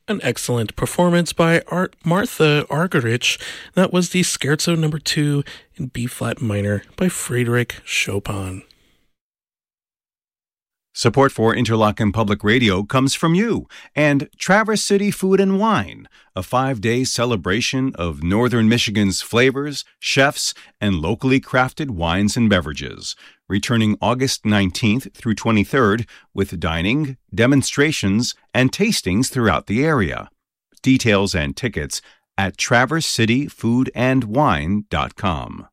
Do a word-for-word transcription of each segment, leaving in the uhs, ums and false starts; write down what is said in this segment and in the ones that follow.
An excellent performance by Art Martha Argerich. That was the Scherzo number two in B-flat minor by Frédéric Chopin. Support for Interlochen Public Radio comes from you and Traverse City Food and Wine, a five-day celebration of Northern Michigan's flavors, chefs, and locally crafted wines and beverages, returning August nineteenth through twenty-third with dining, demonstrations, and tastings throughout the area. Details and tickets at traverse city food and wine dot com.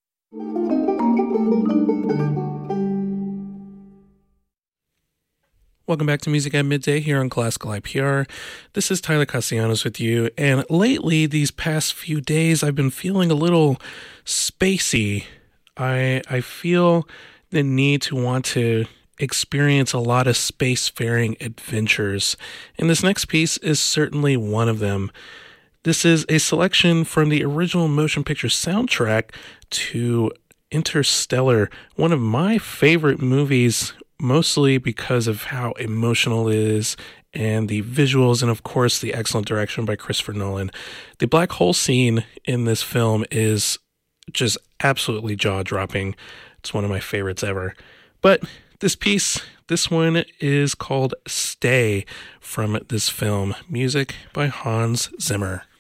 Welcome back to Music at Midday here on Classical I P R. This is Tyler Castellanos with you, and lately, these past few days, I've been feeling a little spacey. I I feel the need to want to experience a lot of spacefaring adventures, and this next piece is certainly one of them. This is a selection from the original motion picture soundtrack to Interstellar, one of my favorite movies, mostly because of how emotional it is and the visuals, and of course the excellent direction by Christopher Nolan. The black hole scene in this film is just absolutely jaw-dropping. It's one of my favorites ever. But this piece, this one is called Stay from this film. Music by Hans Zimmer.